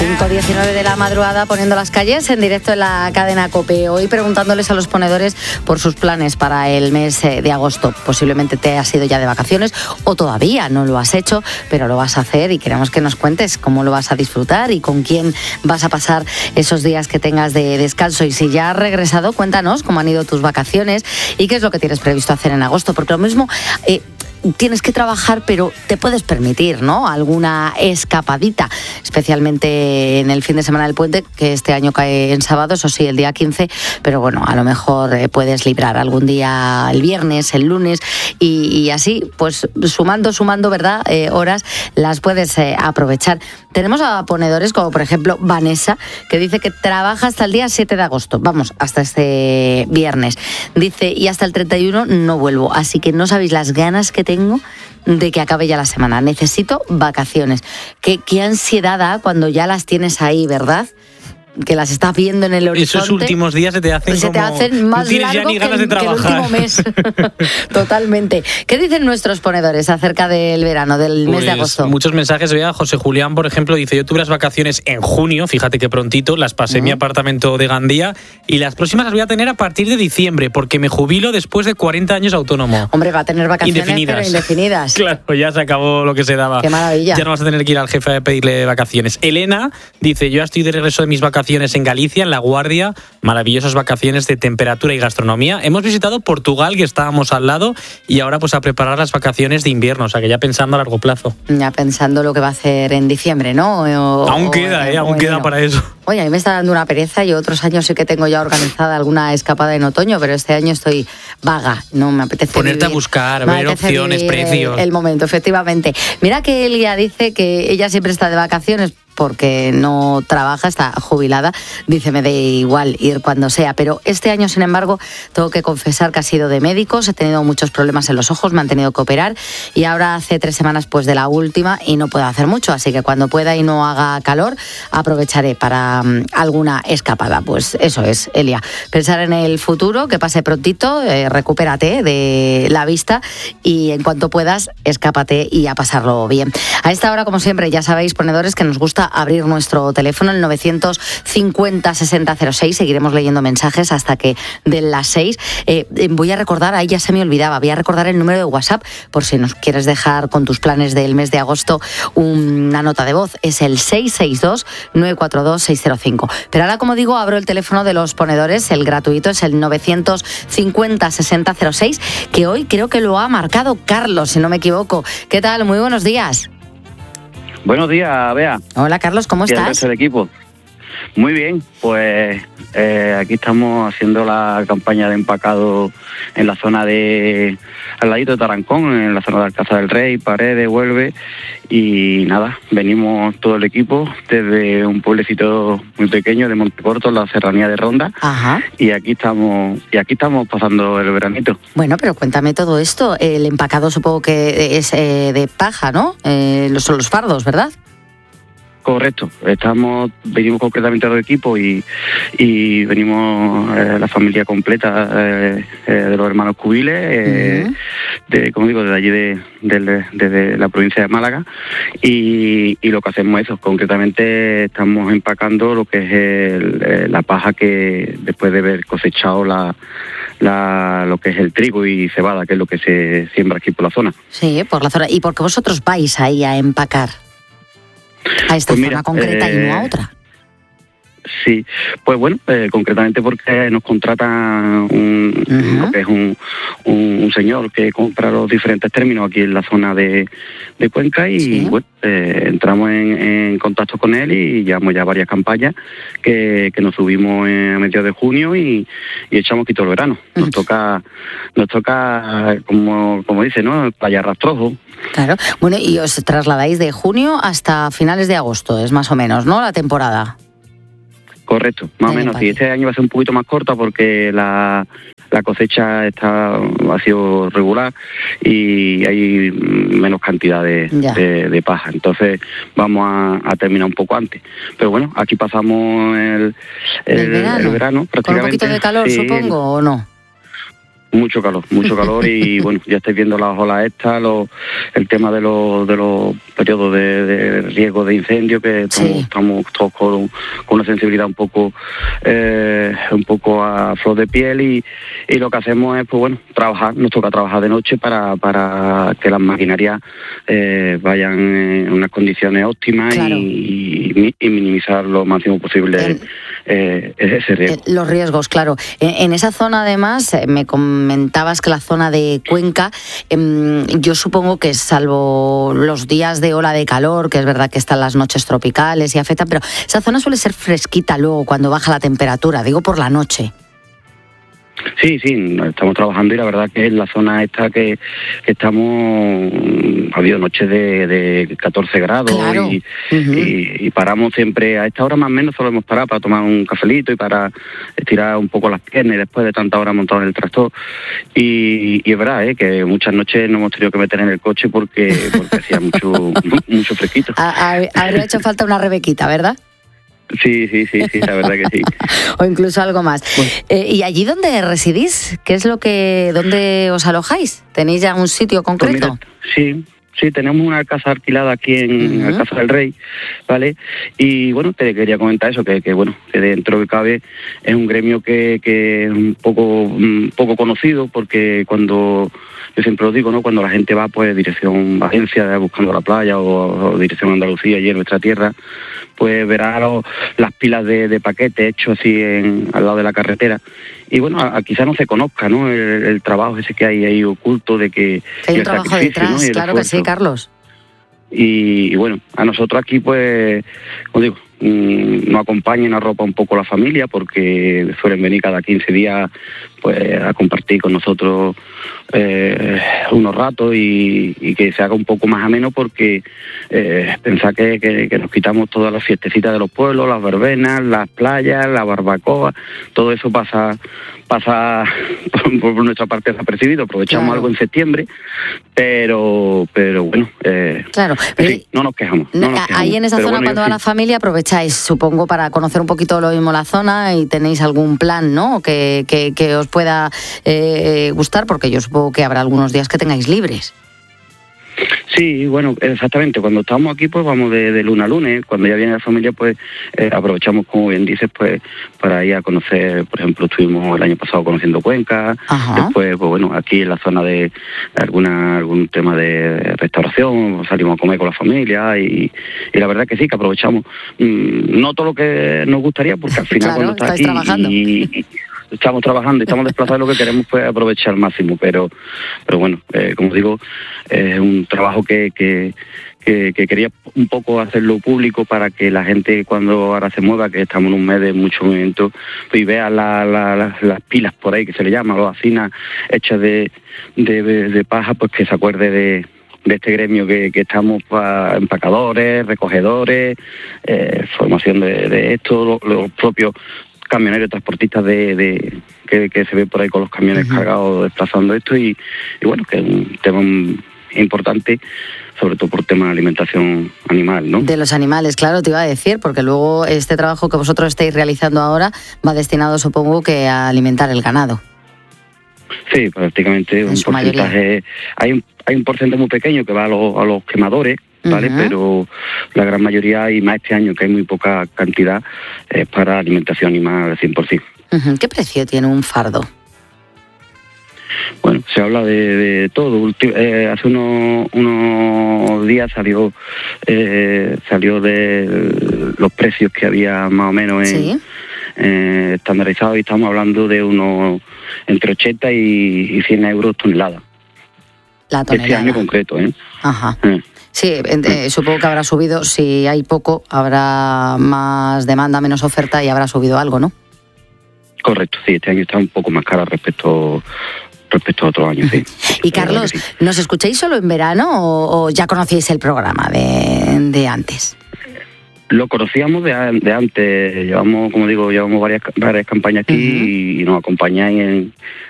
5:19 de la madrugada, poniendo las calles en directo en la cadena COPE. Hoy preguntándoles a los ponedores por sus planes para el mes de agosto. Posiblemente te has ido ya de vacaciones o todavía no lo has hecho, pero lo vas a hacer y queremos que nos cuentes cómo lo vas a disfrutar y con quién vas a pasar esos días que tengas de descanso. Y si ya has regresado, cuéntanos cómo han ido tus vacaciones y qué es lo que tienes previsto hacer en agosto, porque lo mismo... tienes que trabajar, pero te puedes permitir, ¿no?, alguna escapadita, especialmente en el fin de semana del puente, que este año cae en sábado, eso sí, el día 15, pero bueno, a lo mejor puedes librar algún día el viernes, el lunes, y así, pues sumando, ¿verdad?, horas, las puedes aprovechar. Tenemos a ponedores como, por ejemplo, Vanessa, que dice que trabaja hasta el día 7 de agosto, vamos, hasta este viernes. Dice, y hasta el 31 no vuelvo, así que no sabéis las ganas que tengo de que acabe ya la semana. Necesito vacaciones. Qué ansiedad da cuando ya las tienes ahí, ¿verdad? Que las estás viendo en el horizonte. Esos últimos días se te hacen más largos que el último mes. Totalmente. ¿Qué dicen nuestros ponedores acerca del verano, del mes de agosto? Muchos mensajes. Vea, José Julián, por ejemplo, dice: yo tuve las vacaciones en junio, fíjate que prontito, las pasé en mi apartamento de Gandía, y las próximas las voy a tener a partir de diciembre, porque me jubilo después de 40 años autónomo. Hombre, va a tener vacaciones indefinidas. Pero indefinidas. Claro, ya se acabó lo que se daba. Qué maravilla. Ya no vas a tener que ir al jefe a pedirle vacaciones. Elena dice: yo ya estoy de regreso de mis vacaciones en Galicia, en La Guardia, maravillosas vacaciones de temperatura y gastronomía. Hemos visitado Portugal, que estábamos al lado, y ahora pues a preparar las vacaciones de invierno, o sea que ya pensando a largo plazo. Ya pensando lo que va a hacer en diciembre, ¿no? Aún queda para eso. Oye, a mí me está dando una pereza. Yo otros años sí que tengo ya organizada alguna escapada en otoño, pero este año estoy vaga, no me apetece ponerte a buscar, ver opciones, precios. El momento, efectivamente. Mira que Elia dice que ella siempre está de vacaciones porque no trabaja, está jubilada. Dice, me da igual ir cuando sea, pero este año, sin embargo, tengo que confesar que ha sido de médicos, he tenido muchos problemas en los ojos, me han tenido que operar, y ahora hace 3 semanas pues de la última y no puedo hacer mucho, así que cuando pueda y no haga calor, aprovecharé para alguna escapada. Pues eso es, Elia, pensar en el futuro, que pase prontito, recupérate de la vista y en cuanto puedas, escápate y a pasarlo bien. A esta hora, como siempre, ya sabéis, ponedores, que nos gusta abrir nuestro teléfono, el 950-6006. Seguiremos leyendo mensajes hasta que den las 6. Voy a recordar, ahí ya se me olvidaba, voy a recordar el número de WhatsApp por si nos quieres dejar con tus planes del mes de agosto una nota de voz. Es el 662-942-605. Pero ahora, como digo, abro el teléfono de los ponedores, el gratuito, es el 950-6006, que hoy creo que lo ha marcado Carlos, si no me equivoco. ¿Qué tal? Muy buenos días. Buenos días, Bea. Hola, Carlos, ¿cómo estás? Y el resto del equipo. Muy bien, pues aquí estamos haciendo la campaña de empacado en la zona de al ladito de Tarancón, en la zona de Alcázar del Rey, Paredes, Huelve, y nada, venimos todo el equipo desde un pueblecito muy pequeño de Montecorto, la serranía de Ronda. Ajá. y aquí estamos pasando el veranito. Bueno, pero cuéntame todo esto. El empacado supongo que es de paja, ¿no? Son los fardos, ¿verdad? Correcto, venimos concretamente del equipo y venimos la familia completa de los hermanos Cubiles, como digo, desde allí desde la provincia de Málaga, y lo que hacemos es eso, concretamente estamos empacando lo que es la paja que después de haber cosechado lo que es el trigo y cebada, que es lo que se siembra aquí por la zona. Sí, por la zona. ¿Y por qué vosotros vais ahí a empacar? A esta zona concreta y no a otra. Sí, pues bueno, concretamente porque nos contrata lo que es un señor que compra los diferentes términos aquí en la zona de Cuenca, y bueno, entramos en contacto con él y llevamos ya varias campañas que nos subimos a mediados de junio y echamos aquí todo el verano. Nos toca como dice, ¿no?, playa Rastrojo. Claro, bueno, y os trasladáis de junio hasta finales de agosto, es más o menos, ¿no?, la temporada. Correcto, más o menos. Sí, este año va a ser un poquito más corta porque la cosecha ha sido regular y hay menos cantidad de paja. Entonces vamos a terminar un poco antes. Pero bueno, aquí pasamos el verano prácticamente. ¿Con un poquito de calor, supongo, o no? Mucho calor y bueno, ya estáis viendo las olas estas, el tema de los periodos de riesgo de incendio, que estamos todos con una sensibilidad un poco a flor de piel y lo que hacemos es, pues bueno, nos toca trabajar de noche para que las maquinarias vayan en unas condiciones óptimas, claro, y minimizar lo máximo posible ese riesgo. Los riesgos, claro. En esa zona, además, me comentabas que la zona de Cuenca, yo supongo que salvo los días de ola de calor, que es verdad que están las noches tropicales y afectan, pero esa zona suele ser fresquita luego cuando baja la temperatura, digo por la noche. Sí, estamos trabajando y la verdad que en la zona esta que estamos, ha habido noches de 14 grados, claro, y paramos siempre, a esta hora más o menos solemos parar para tomar un cafelito y para estirar un poco las piernas después de tanta hora montado en el tractor. Y es verdad que muchas noches nos hemos tenido que meter en el coche porque hacía mucho fresquito. Habría hecho falta una rebequita, ¿verdad? Sí, la verdad que sí. O incluso algo más. Bueno. ¿Y allí dónde residís? ¿Dónde os alojáis? ¿Tenéis ya un sitio concreto? Pues mira, sí, tenemos una casa alquilada aquí en la Casa del Rey, ¿vale? Y bueno, te quería comentar eso, que dentro que cabe es un gremio que es un poco conocido, porque yo siempre lo digo, ¿no? Cuando la gente va, pues dirección Valencia, buscando la playa, o dirección Andalucía, allí en nuestra tierra, pues verá las pilas de paquetes hechos así al lado de la carretera. Y bueno, quizás no se conozca, ¿no? El trabajo ese que hay ahí oculto de que hay un trabajo detrás, ¿no? Claro que sí, Carlos. Y bueno, a nosotros aquí, pues, como digo, nos acompaña y nos arropa un poco la familia, porque suelen venir cada 15 días pues a compartir con nosotros unos ratos y que se haga un poco más ameno, porque pensar que nos quitamos todas las fiestecitas de los pueblos, las verbenas, las playas, la barbacoa, todo eso pasa por nuestra parte desapercibido. Aprovechamos algo en septiembre, pero bueno, claro, sí, no nos quejamos. Ahí en esa zona, cuando va la familia, aprovecháis, supongo, para conocer un poquito lo mismo la zona, y tenéis algún plan, ¿no?, que os pueda gustar, porque yo supongo que habrá algunos días que tengáis libres. Sí, bueno, exactamente. Cuando estamos aquí, pues vamos de lunes a lunes. Cuando ya viene la familia, pues aprovechamos, como bien dices, pues para ir a conocer. Por ejemplo, estuvimos el año pasado conociendo Cuenca. Ajá. Después, pues bueno, aquí en la zona de algún tema de restauración, salimos a comer con la familia y la verdad que sí, que aprovechamos. No todo lo que nos gustaría, porque al final, claro, cuando estás aquí trabajando. Estamos trabajando y estamos desplazados, lo que queremos pues aprovechar al máximo, pero bueno, como digo, es un trabajo que quería un poco hacerlo público, para que la gente, cuando ahora se mueva, que estamos en un mes de mucho movimiento, pues, y vea las pilas por ahí, que se le llama, las hacinas hechas de paja, pues que se acuerde de este gremio que estamos para empacadores, recogedores, formación de esto, los propios camioneros, transportistas que se ve por ahí con los camiones cargados desplazando esto, y bueno, que es un tema importante, sobre todo por tema de alimentación animal, ¿no? De los animales, claro, te iba a decir, porque luego este trabajo que vosotros estáis realizando ahora va destinado, supongo, que a alimentar el ganado. Sí, prácticamente un porcentaje. Hay un porcentaje muy pequeño que va a los quemadores, ¿vale? Pero la gran mayoría, y más este año que hay muy poca cantidad, es para alimentación animal al 100%. ¿Qué precio tiene un fardo? Bueno, se habla de todo. Hace unos días salió de los precios que había más o menos estandarizados, y estamos hablando de unos entre 80 y 100 euros tonelada. La tonelada. Este año concreto, ¿eh? Ajá. Sí, supongo que habrá subido. Si hay poco, habrá más demanda, menos oferta, y habrá subido algo, ¿no? Correcto, sí. Este año está un poco más cara respecto a otros años, sí. Y Carlos, sí. ¿Nos escucháis solo en verano o ya conocíais el programa de antes? Lo conocíamos de antes. Llevamos varias campañas aquí, y nos acompañáis